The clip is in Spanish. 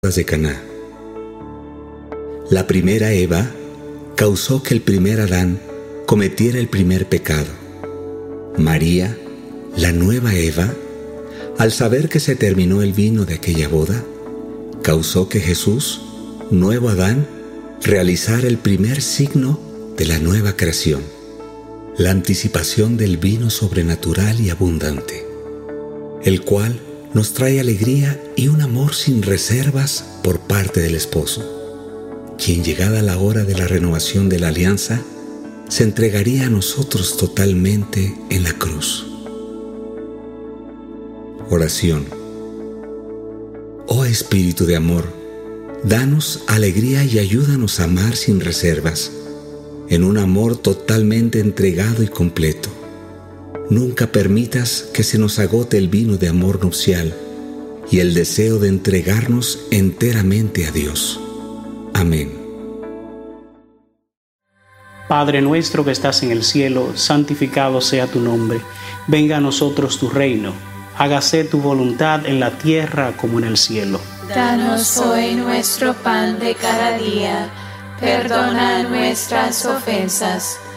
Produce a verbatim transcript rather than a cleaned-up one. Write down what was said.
de Caná. La primera Eva causó que el primer Adán cometiera el primer pecado. María, la nueva Eva, al saber que se terminó el vino de aquella boda, causó que Jesús, nuevo Adán, realizara el primer signo de la nueva creación, la anticipación del vino sobrenatural y abundante, el cual nos trae alegría y un amor sin reservas por parte del esposo, quien, llegada la hora de la renovación de la alianza, se entregaría a nosotros totalmente en la cruz. Oración. Oh Espíritu de amor, danos alegría y ayúdanos a amar sin reservas, en un amor totalmente entregado y completo. Nunca permitas que se nos agote el vino de amor nupcial y el deseo de entregarnos enteramente a Dios. Amén. Padre nuestro que estás en el cielo, santificado sea tu nombre. Venga a nosotros tu reino. Hágase tu voluntad en la tierra como en el cielo. Danos hoy nuestro pan de cada día. Perdona nuestras ofensas,